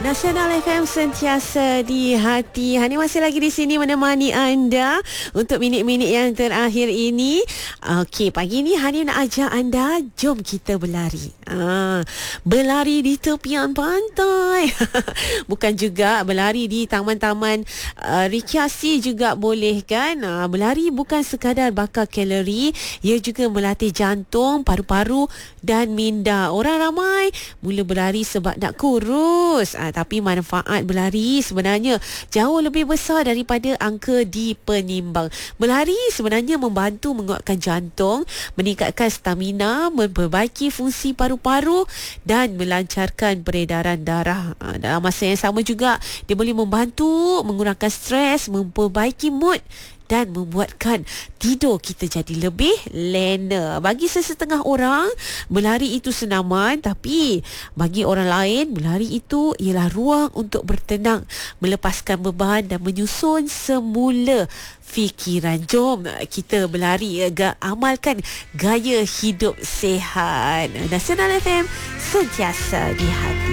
Nasional FM sentiasa di hati. Hani masih lagi di sini menemani anda untuk minit-minit yang terakhir ini. Okey, pagi ni Hani nak ajak anda, jom kita berlari. Berlari di tepian pantai. Bukan juga berlari di taman-taman rekreasi juga boleh kan. Berlari bukan sekadar bakar kalori, ia juga melatih jantung, paru-paru dan minda. Orang ramai mula berlari sebab nak kurus. Tapi manfaat berlari sebenarnya jauh lebih besar daripada angka di penimbang. Berlari sebenarnya membantu menguatkan jantung, meningkatkan stamina, memperbaiki fungsi paru-paru dan melancarkan peredaran darah. Dalam masa yang sama juga, dia boleh membantu mengurangkan stres, memperbaiki mood dan membuatkan tidur kita jadi lebih lena. Bagi sesetengah orang, berlari itu senaman, tapi bagi orang lain, berlari itu ialah ruang untuk bertenang, melepaskan beban dan menyusun semula fikiran. Jom kita berlari, amalkan gaya hidup sihat. Nasional FM sentiasa di hati.